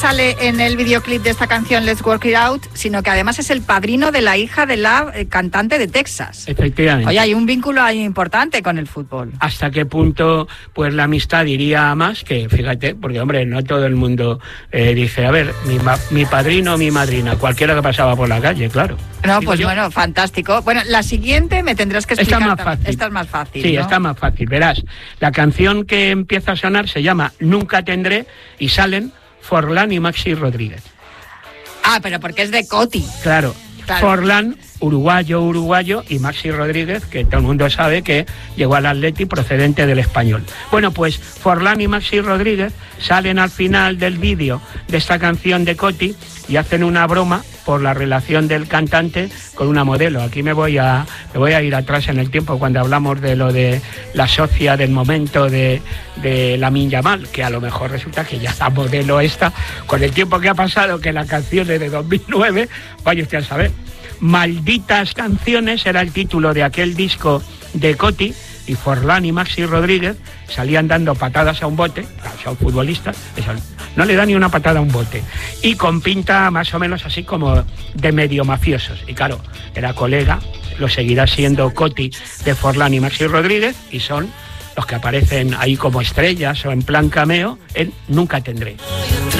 sale en el videoclip de esta canción Let's Work It Out, sino que además es el padrino de la hija de la cantante de Texas. Efectivamente. Oye, hay un vínculo ahí importante con el fútbol. ¿Hasta qué punto pues la amistad iría más? Que fíjate, porque hombre, no todo el mundo dice, a ver, mi padrino o mi madrina, cualquiera que pasaba por la calle, claro. No, pues bueno, fantástico. Bueno, la siguiente me tendrás que explicar. Esta es más fácil. Sí, ¿no? Está más fácil. Verás, la canción que empieza a sonar se llama Nunca Tendré y salen Forlán y Maxi Rodríguez. Ah, pero porque es de Coti. Claro. Forlán, uruguayo, y Maxi Rodríguez, que todo el mundo sabe que llegó al Atleti procedente del Español. Bueno, pues Forlán y Maxi Rodríguez salen al final del vídeo de esta canción de Coti y hacen una broma por la relación del cantante con una modelo. Aquí me voy a ir atrás en el tiempo cuando hablamos de lo de la socia del momento de Lamine Yamal, que a lo mejor resulta que ya la modelo esta, con el tiempo que ha pasado, que la canción es de 2009, vaya usted a saber. Malditas canciones era el título de aquel disco de Coti, y Forlán y Maxi Rodríguez salían dando patadas a un bote, son futbolistas, no le da ni una patada a un bote, y con pinta más o menos así como de medio mafiosos. Y claro, era colega, lo seguirá siendo Coti, de Forlán y Maxi Rodríguez, y son los que aparecen ahí como estrellas o en plan cameo en Nunca Tendré.